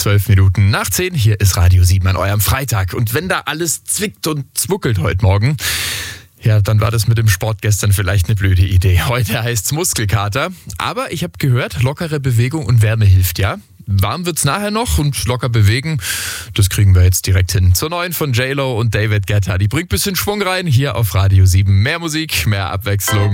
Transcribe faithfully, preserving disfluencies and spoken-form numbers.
zwölf Minuten nach zehn. Hier ist Radio sieben an eurem Freitag. Und wenn da alles zwickt und zwickelt heute Morgen, ja, dann war das mit dem Sport gestern vielleicht eine blöde Idee. Heute heißt's Muskelkater. Aber ich habe gehört, lockere Bewegung und Wärme hilft, ja? Warm wird's nachher noch und locker bewegen, das kriegen wir jetzt direkt hin. Zur neuen von J-Lo und David Guetta. Die bringt ein bisschen Schwung rein, hier auf Radio sieben. Mehr Musik, mehr Abwechslung.